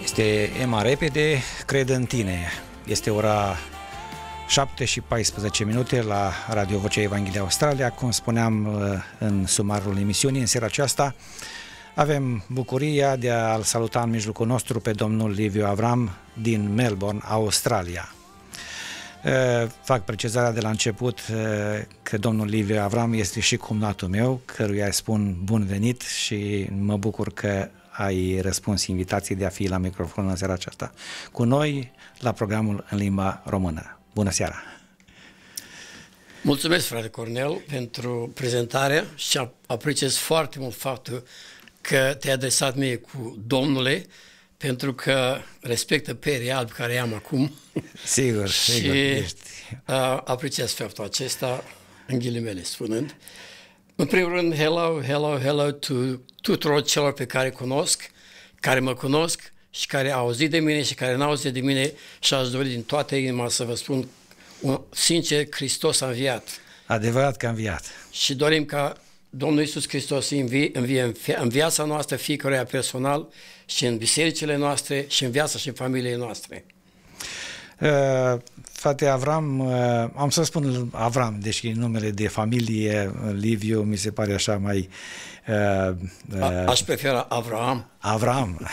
Este Ema Repede, cred în tine. Este ora 7 și 14 minute la Radio Vocea Evangheliei Australia. Cum spuneam în sumarul emisiunii, în seara aceasta avem bucuria de a-l saluta în mijlocul nostru pe domnul Liviu Avram din Melbourne, Australia. Fac precizarea de la început că domnul Liviu Avram este și cumnatul meu, căruia îi spun bun venit și mă bucur că ai răspuns invitației de a fi la microfon în seara aceasta cu noi la programul în limba română. Bună seara! Mulțumesc, frate Cornel, pentru prezentare și apreciez foarte mult faptul că te-ai adresat mie cu domnule, pentru că respectă perii albi care am acum. Sigur, sigur. Și apreciez faptul acesta, în ghilimele spunând. În primul rând, hello tuturor celor pe care cunosc, care mă cunosc și care au auzit de mine și care n-au auzit de mine, și aș dori din toată inima să vă spun sincer, Hristos a înviat. Adevărat că a înviat. Și dorim ca Domnul Iisus Hristos să învie în viața noastră fiecăruia personal și în bisericile noastre și în viața și în familiile noastre. Frate Avram, am să spun Avram, deși numele de familie Liviu mi se pare așa mai... Aș prefera Avram. Avram.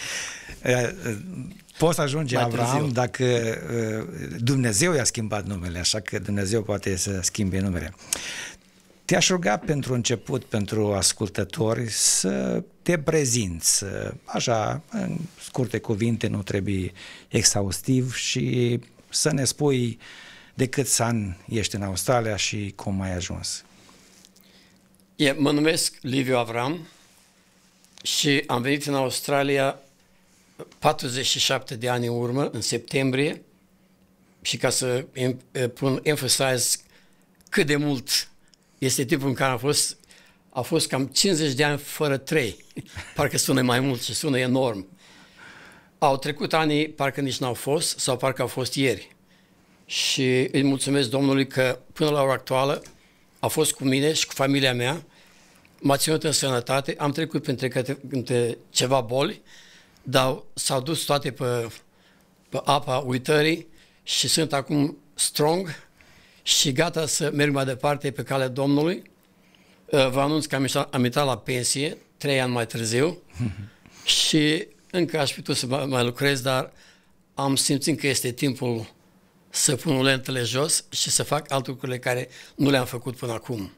Poți ajunge mai Avram târziu, dacă Dumnezeu i-a schimbat numele, așa că Dumnezeu poate să schimbe numele. Te-aș ruga pentru început, pentru ascultători, să te prezinți, așa, în scurte cuvinte, nu trebuie exhaustiv, și să ne spui de câți ani ești în Australia și cum ai ajuns. Mă numesc Liviu Avram și am venit în Australia 47 de ani în urmă, în septembrie, și ca să pun emphasize cât de mult este timpul în care a fost cam 50 de ani fără 3. Parcă sună mai mult și sună enorm. Au trecut ani, parcă nici n-au fost, sau parcă au fost ieri. Și îi mulțumesc Domnului că până la ora actuală a fost cu mine și cu familia mea, m-a ținut în sănătate, am trecut printre ceva boli, dar s-au dus toate pe apa uitării și sunt acum strong și gata să merg mai departe pe calea Domnului. Vă anunț că am intrat la pensie 3 ani mai târziu și încă aș putea să mai lucrez, dar am simțit că este timpul să pun lentele jos și să fac alte lucruri care nu le-am făcut până acum.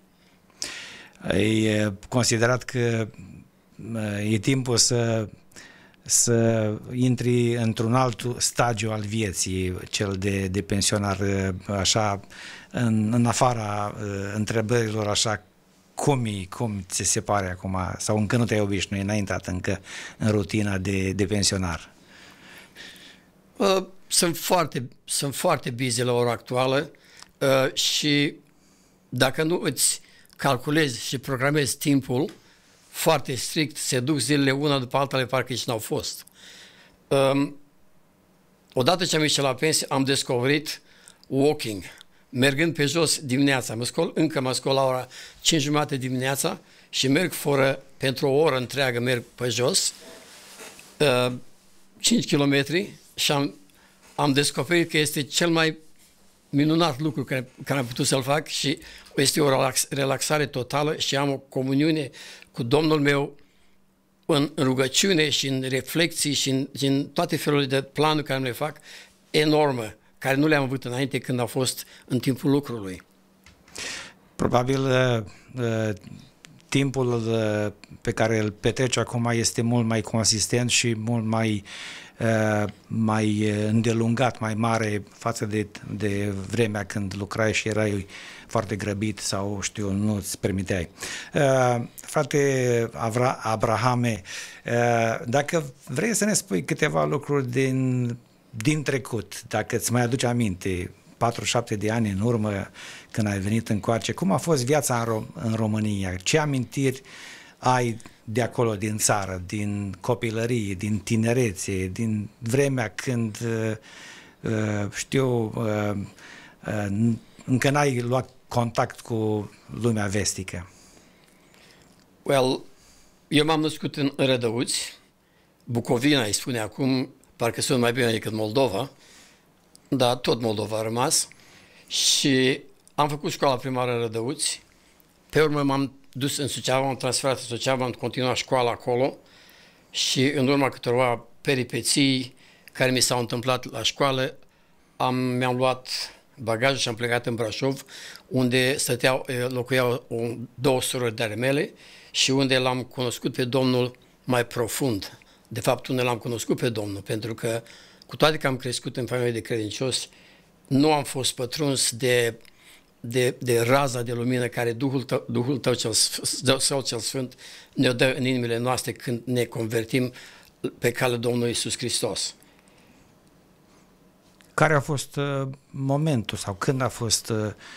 Ai considerat că e timpul să intri într-un alt stagiu al vieții, cel de pensionar, așa, în afara întrebărilor, așa, cum ți se pare acum, sau încă nu te-ai obișnuit, n-ai intrat încă în rutina de pensionar? Sunt foarte busy la ora actuală și dacă nu îți calculezi și programezi timpul foarte strict, se duc zilele una după altele, parcă nici n-au fost. Odată ce am ieșit la pensie, am descoperit walking, mergând pe jos dimineața. Mă scol la ora 5:30 dimineața și merg pentru o oră întreagă, merg pe jos, 5 km, și am descoperit că este cel mai minunat lucru care am putut să-l fac și este o relaxare totală și am o comuniune cu Domnul meu în rugăciune și în reflexii și în toate felurile de planuri care le fac, enormă, care nu le-am avut înainte când au fost în timpul lucrului. Probabil timpul pe care îl petreci acum este mult mai consistent și mult mai îndelungat, mai mare față de vremea când lucrai și erai foarte grăbit sau, nu îți permiteai. Frate Abrahame, dacă vrei să ne spui câteva lucruri din trecut, dacă îți mai aduci aminte, 47 de ani în urmă, când ai venit încoace, cum a fost viața în România? Ce amintiri ai de acolo, din țară, din copilărie, din tinerețe, din vremea când, încă n-ai luat contact cu lumea vestică? Eu m-am născut în Rădăuți, Bucovina, îi spune acum, parcă sună mai bine decât Moldova, dar tot Moldova a rămas. Și am făcut școala primară Rădăuți, pe urmă m-am dus în Suceava, m-am transferat în Suceava, am continuat școala acolo și în urma câteva peripeții care mi s-au întâmplat la școală, mi-am luat bagajul și am plecat în Brașov, unde locuiau două surori de-ale mele și unde l-am cunoscut pe Domnul mai profund. De fapt, unde l-am cunoscut pe Domnul, pentru că, cu toate că am crescut în familie de credincioși, nu am fost pătruns de raza de lumină care Duhul Tău cel Sfânt ne dă în inimile noastre când ne convertim pe calea Domnului Iisus Hristos. Care a fost momentul sau când a fost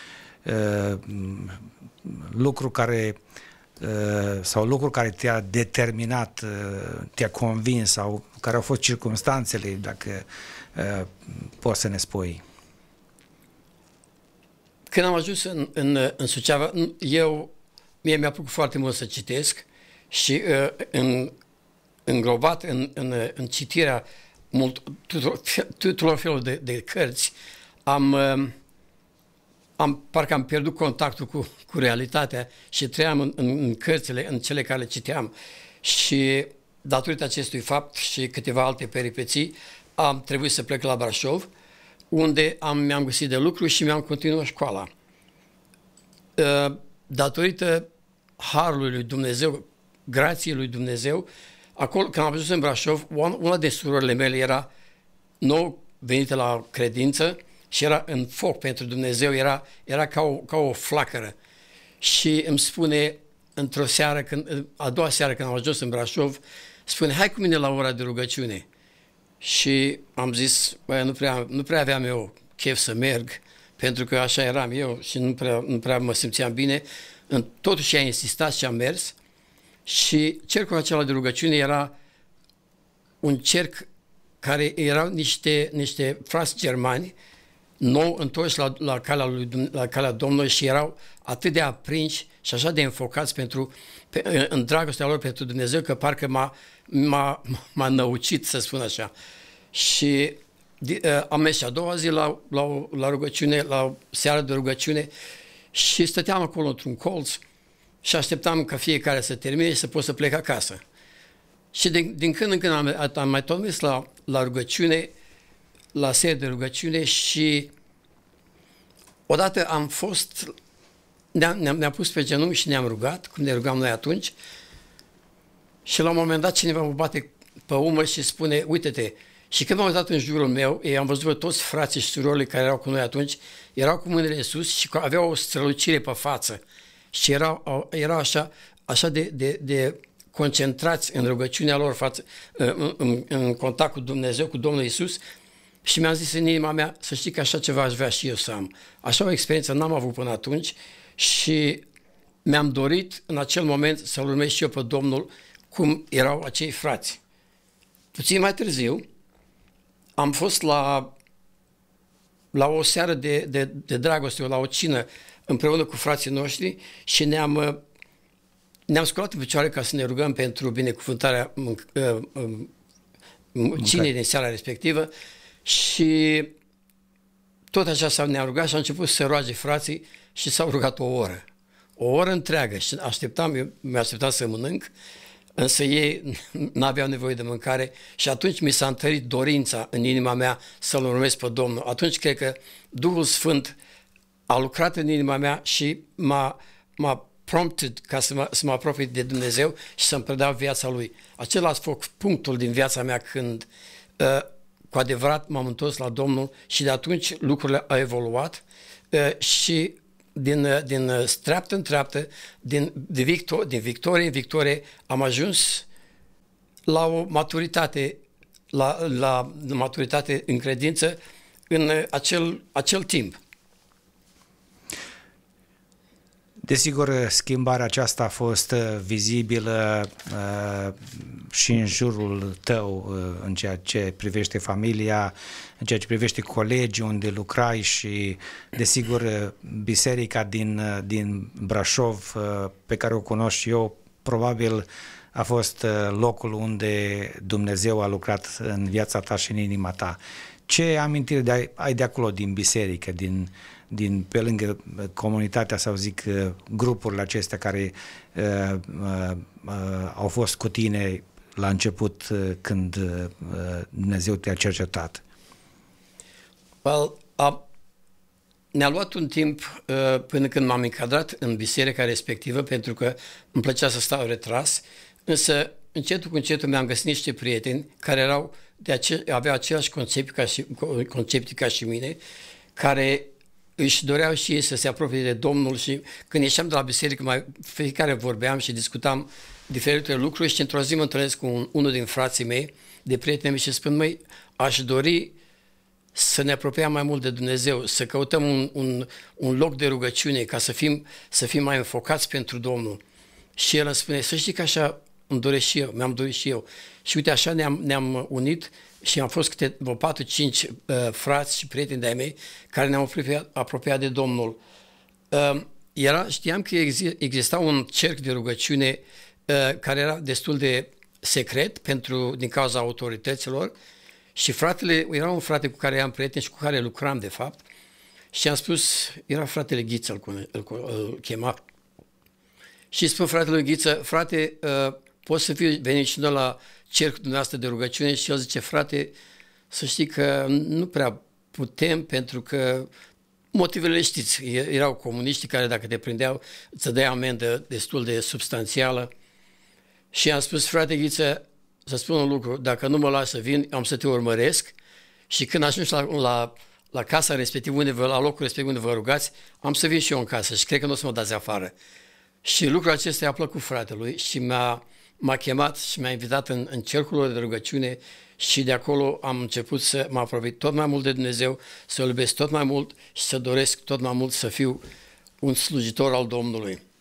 lucru care te-a determinat, te-a convins, sau care au fost circumstanțele, dacă poți să ne spui? Când am ajuns în Suceava, mie mi-a plăcut foarte mult să citesc și înglobat în citirea tuturor felul de cărți, parcă am pierdut contactul cu realitatea și trăiam în cărțile, în cele care le citeam. Și datorită acestui fapt și câteva alte peripeții, am trebuit să plec la Brașov, unde mi-am găsit de lucru și mi-am continuat școala. Datorită harului lui Dumnezeu, grației lui Dumnezeu, acolo, când am ajuns în Brașov, una de surorile mele era nou venită la credință și era în foc pentru Dumnezeu, era ca o flacără. Și îmi spune într-o seară, a doua seară când am ajuns în Brașov, spune: hai cu mine la ora de rugăciune. Și am zis: nu prea aveam eu chef să merg, pentru că așa eram eu și nu prea mă simțeam bine. Totuși a insistat și am mers. Și cercul acela de rugăciune era un cerc care erau niște frați germani nou întorși la calea Domnului și erau atât de aprinși și așa de înfocați în dragostea lor pentru Dumnezeu, că parcă m-a năucit, să spun așa. Și am mers și a doua zi la rugăciune, la seara de rugăciune, și stăteam acolo într-un colț și așteptam ca fiecare să termine și să pot să plec acasă. Și din când în când am mai tot mers la rugăciune, la serie de rugăciune, și odată am fost, ne-am pus pe genunchi și ne-am rugat, cum ne rugam noi atunci, și la un moment dat cineva mă bate pe umăr și spune: uite-te. Și când m-am uitat în jurul meu, am văzut toți frații și surorile care erau cu noi atunci, erau cu mâinile sus și aveau o strălucire pe față. Și erau așa de concentrați în rugăciunea lor în contact cu Dumnezeu, cu Domnul Iisus. Și mi-am zis în inima mea: să știi că așa ceva aș vrea și eu să am. Așa o experiență n-am avut până atunci și mi-am dorit în acel moment să-L urmez și eu pe Domnul cum erau acei frați. Puțin mai târziu am fost la o seară de dragoste, la o cină împreună cu frații noștri și ne-am sculat în picioare ca să ne rugăm pentru binecuvântarea cinei din seara respectivă. Și tot așa ne-am rugat și am început să se roage frații și s-au rugat o oră întreagă și mi-așteptam să mănânc, însă ei n-aveau nevoie de mâncare și atunci mi s-a întărit dorința în inima mea să-L urmez pe Domnul. Atunci cred că Duhul Sfânt a lucrat în inima mea și m-a prompted ca să mă apropii de Dumnezeu și să-mi predau viața Lui. Acela a fost punctul din viața mea când cu adevărat m-am întors la Domnul și de atunci lucrurile au evoluat și din treaptă în treaptă, din victorie în victorie, am ajuns la o maturitate, la maturitate în credință în acel timp. Desigur, schimbarea aceasta a fost vizibilă și în jurul tău, în ceea ce privește familia, în ceea ce privește colegii unde lucrai și, desigur, biserica din Brașov, pe care o cunosc și eu, probabil a fost locul unde Dumnezeu a lucrat în viața ta și în inima ta. Ce amintiri ai de acolo, din biserică, din pe lângă comunitatea, sau zic, grupurile acestea care au fost cu tine la început, când Dumnezeu te-a cercetat? Well, ne-a luat un timp până când m-am încadrat în biserica respectivă, pentru că îmi plăcea să stau retras, însă încetul cu încetul mi-am găsit niște prieteni care aveau același concepții ca și mine, care își doreau și ei să se apropie de Domnul, și când ieșeam de la biserică, fiecare vorbeam și discutam diferite lucruri, și într-o zi mă întâlnesc cu unul din frații mei, de prieteni mei, și spun: măi, aș dori să ne apropiem mai mult de Dumnezeu, să căutăm un loc de rugăciune, ca să fim mai înfocați pentru Domnul. Și el îmi spune: să știi că așa îmi doresc și eu, mi-am dorit și eu. Și uite, așa ne-am unit și am fost câte 4-5 frați și prieteni de-ai mei care ne-am apropiat de Domnul. Știam că exista un cerc de rugăciune care era destul de secret din cauza autorităților, și era un frate cu care am prieten și cu care lucram de fapt, și am spus, era fratele Ghiță, îl chema, și spun fratelui Ghiță: frate, poți să veni și noi la cercul dumneavoastră de rugăciune? Și el zice: frate, să știi că nu prea putem, pentru că motivele știți, erau comuniștii care, dacă te prindeau, îți dădea amendă destul de substanțială. Și am spus: frate Ghiță, să spun un lucru, dacă nu mă lași să vin, am să te urmăresc, și când ajungi la casa respectivă, la locul respectiv unde vă rugați, am să vin și eu în casă și cred că nu o să mă dați afară. Și lucrul acesta i-a plăcut fratelui și m-a chemat și m-a invitat în cercul de rugăciune, și de acolo am început să mă apropii tot mai mult de Dumnezeu, să-L iubesc tot mai mult și să doresc tot mai mult să fiu un slujitor al Domnului.